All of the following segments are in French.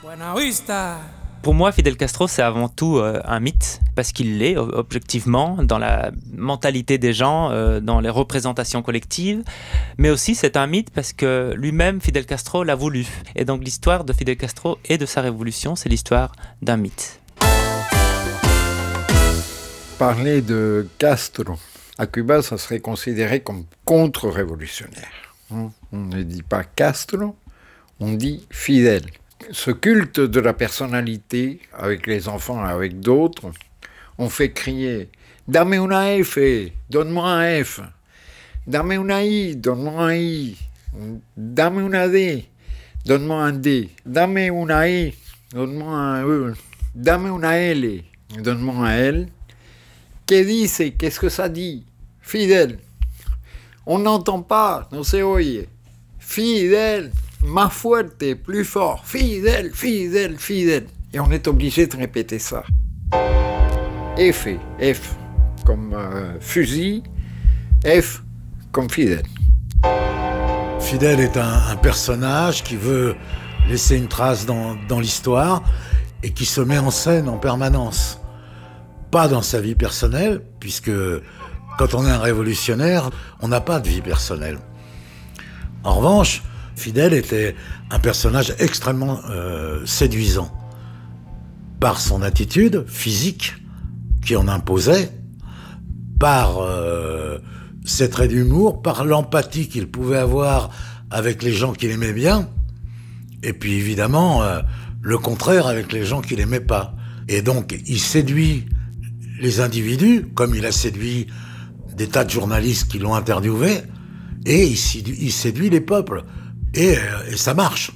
Pour moi, Fidel Castro, c'est avant tout un mythe, parce qu'il l'est objectivement dans la mentalité des gens, dans les représentations collectives, mais aussi c'est un mythe parce que lui-même, Fidel Castro, l'a voulu. Et donc l'histoire de Fidel Castro et de sa révolution, c'est l'histoire d'un mythe. Parler de Castro à Cuba, ça serait considéré comme contre-révolutionnaire. On ne dit pas Castro, on dit Fidel. Ce culte de la personnalité, avec les enfants et avec d'autres, on fait crier « Dame una F, donne-moi un F. Dame una I, donne-moi un I. Dame una D, donne-moi un D. Dame una E, donne-moi un E. Dame una L, donne-moi un L. Que dice? Qu'est-ce que ça dit? Fidel. On n'entend pas, no se oye. Fidel. Más fuerte, plus fort, Fidel, Fidel, Fidel. Et on est obligé de répéter ça. F, F comme fusil, F comme Fidel. Fidel est un personnage qui veut laisser une trace dans l'histoire et qui se met en scène en permanence. Pas dans sa vie personnelle, puisque quand on est un révolutionnaire, on n'a pas de vie personnelle. En revanche, Fidel était un personnage extrêmement séduisant par son attitude physique qui en imposait, par ses traits d'humour, par l'empathie qu'il pouvait avoir avec les gens qu'il aimait bien, et puis évidemment le contraire avec les gens qu'il n'aimait pas. Et donc il séduit les individus, comme il a séduit des tas de journalistes qui l'ont interviewé, et il séduit les peuples. Et ça marche.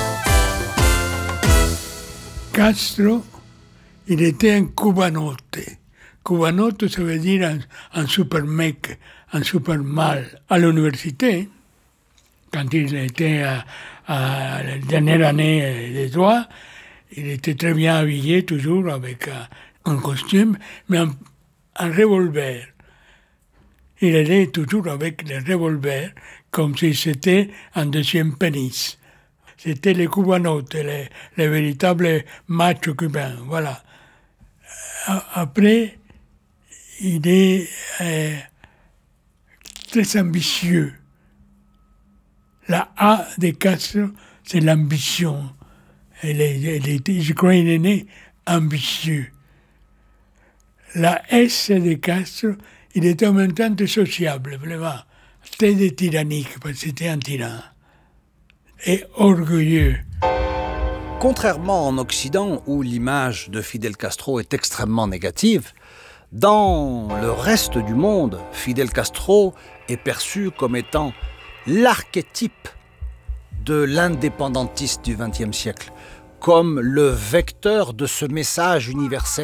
Castro, il était un cubanote. Cubanote, ça veut dire un super mec, un super mâle. À l'université, quand il était à la dernière année des droits, il était très bien habillé, toujours avec un costume, mais un revolver. Il allait toujours avec le revolver, comme si c'était un deuxième pénis. C'était les cubanotes, les véritables machos cubains, voilà. Après, il est très ambitieux. La A de Castro, c'est l'ambition. Je crois qu'il est né ambitieux. La S de Castro, il était en même temps très sociable, vraiment. Très tyrannique, parce que c'était un tyran. Et orgueilleux. Contrairement en Occident, où l'image de Fidel Castro est extrêmement négative, dans le reste du monde, Fidel Castro est perçu comme étant l'archétype de l'indépendantiste du XXe siècle, comme le vecteur de ce message universel.